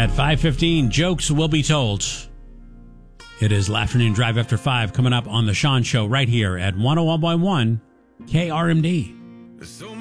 At 5:15, jokes will be told. It is Afternoon Drive After 5 coming up on The Sean Show right here at 101.1 KRMD.